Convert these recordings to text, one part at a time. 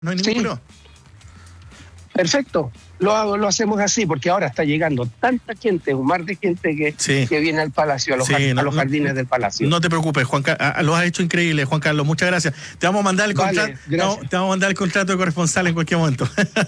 No hay ningún Sí. problema. Perfecto, lo hacemos así, porque ahora está llegando tanta gente, un mar de gente que viene al Palacio, a los jardines del Palacio. No te preocupes, Juan Carlos, lo has hecho increíble, Juan Carlos, muchas gracias. Te vamos a mandar el contrato, te vamos a mandar el contrato de corresponsal en cualquier momento.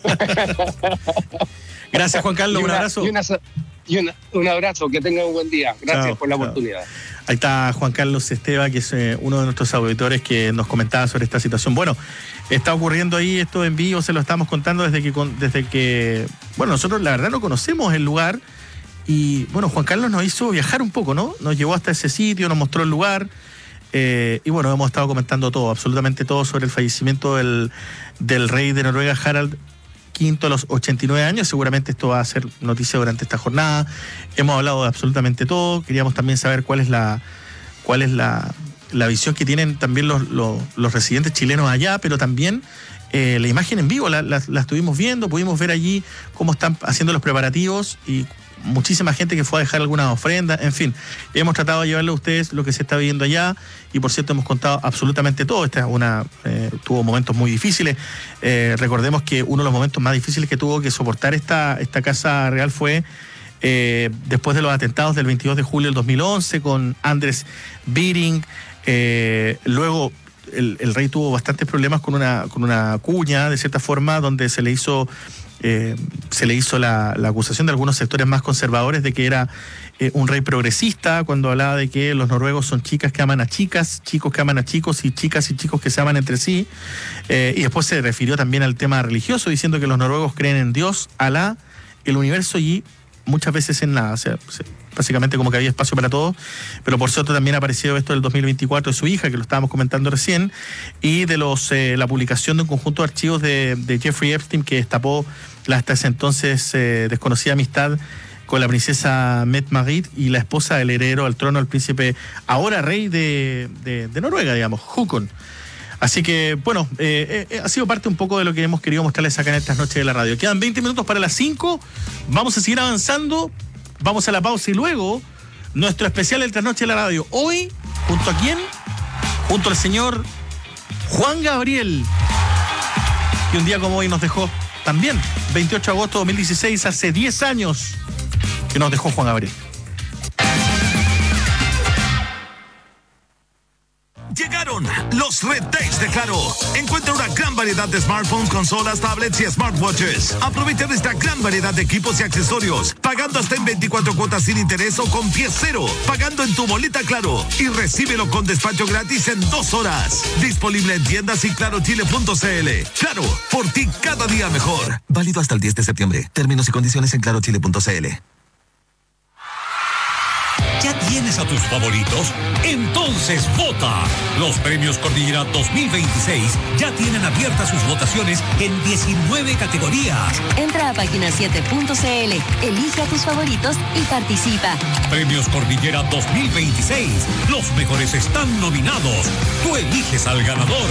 Gracias, Juan Carlos, un abrazo. Un abrazo, que tengan un buen día. Gracias por la oportunidad. Ahí está Juan Carlos Esteva, que es uno de nuestros auditores que nos comentaba sobre esta situación. Bueno, está ocurriendo ahí esto en vivo, se lo estamos contando desde que bueno, nosotros la verdad no conocemos el lugar y bueno, Juan Carlos nos hizo viajar un poco, ¿no? Nos llevó hasta ese sitio, nos mostró el lugar y bueno, hemos estado comentando todo, absolutamente todo sobre el fallecimiento del rey de Noruega, Harald V, a los 89 años. Seguramente esto va a ser noticia durante esta jornada. Hemos hablado de absolutamente todo. Queríamos también saber cuál es la visión que tienen también los residentes chilenos allá, pero también la imagen en vivo la estuvimos viendo, pudimos ver allí cómo están haciendo los preparativos y muchísima gente que fue a dejar algunas ofrendas, en fin, hemos tratado de llevarle a ustedes lo que se está viviendo allá y por cierto hemos contado absolutamente todo. Esta tuvo momentos muy difíciles, recordemos que uno de los momentos más difíciles que tuvo que soportar esta Casa Real fue después de los atentados del 22 de julio del 2011 con Anders Behring. Luego el rey tuvo bastantes problemas con una cuña, de cierta forma, donde se le hizo la acusación de algunos sectores más conservadores de que era un rey progresista, cuando hablaba de que los noruegos son chicas que aman a chicas, chicos que aman a chicos y chicas y chicos que se aman entre sí. Y después se refirió también al tema religioso, diciendo que los noruegos creen en Dios, Alá, el universo y muchas veces en nada. O sea, básicamente como que había espacio para todos, pero por cierto también ha aparecido esto del 2024 de su hija, que lo estábamos comentando recién, y de la publicación de un conjunto de archivos de Jeffrey Epstein, que destapó la hasta ese entonces desconocida amistad con la princesa Mette Marit y la esposa del heredero al trono, el príncipe ahora rey de Noruega, digamos, Håkon. Así que, bueno, ha sido parte un poco de lo que hemos querido mostrarles acá en estas noches de la radio. Quedan 20 minutos para las 5, vamos a seguir avanzando, vamos a la pausa y luego nuestro especial de Trasnoche de la radio. Hoy, ¿junto a quién? Junto al señor Juan Gabriel, que un día como hoy nos dejó también, 28 de agosto de 2016, hace 10 años que nos dejó Juan Gabriel. Llegaron los Red Days de Claro. Encuentra una gran variedad de smartphones, consolas, tablets y smartwatches. Aprovecha de esta gran variedad de equipos y accesorios, pagando hasta en 24 cuotas sin interés o con pie cero, pagando en tu boleta Claro y recíbelo con despacho gratis en 2 horas. Disponible en tiendas y clarochile.cl. Claro, por ti cada día mejor. Válido hasta el 10 de septiembre. Términos y condiciones en clarochile.cl. ¿Ya tienes a tus favoritos? Entonces vota. Los premios Cordillera 2026 ya tienen abiertas sus votaciones en 19 categorías. Entra a página7.cl, elige a tus favoritos y participa. Premios Cordillera 2026. Los mejores están nominados. Tú eliges al ganador.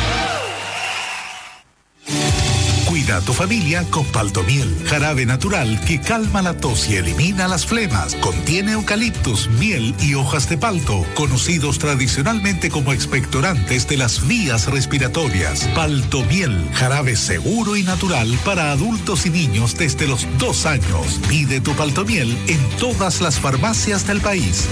Cuida a tu familia con Paltomiel, jarabe natural que calma la tos y elimina las flemas. Contiene eucaliptus, miel y hojas de palto, conocidos tradicionalmente como expectorantes de las vías respiratorias. Paltomiel, jarabe seguro y natural para adultos y niños desde los 2 años. Pide tu Paltomiel en todas las farmacias del país.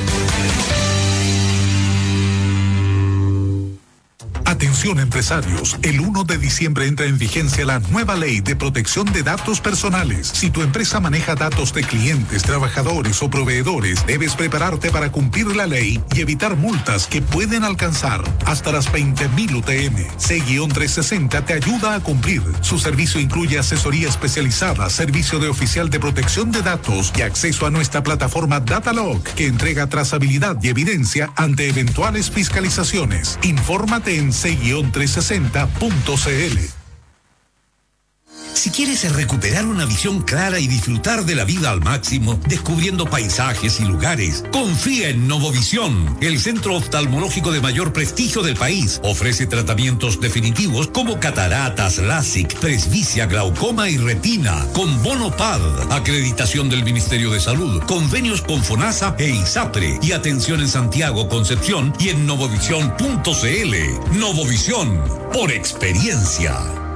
Atención empresarios, el 1 de diciembre entra en vigencia la nueva ley de protección de datos personales. Si tu empresa maneja datos de clientes, trabajadores o proveedores, debes prepararte para cumplir la ley y evitar multas que pueden alcanzar hasta las 20.000 UTM. C-360 te ayuda a cumplir. Su servicio incluye asesoría especializada, servicio de oficial de protección de datos y acceso a nuestra plataforma Datalog, que entrega trazabilidad y evidencia ante eventuales fiscalizaciones. Infórmate en c-360.cl. Si quieres recuperar una visión clara y disfrutar de la vida al máximo, descubriendo paisajes y lugares, confía en Novovisión, el centro oftalmológico de mayor prestigio del país. Ofrece tratamientos definitivos como cataratas, LASIK, presbicia, glaucoma y retina, con bono PAD, acreditación del Ministerio de Salud, convenios con FONASA e ISAPRE, y atención en Santiago, Concepción y en novovisión.cl. Novovisión, por experiencia.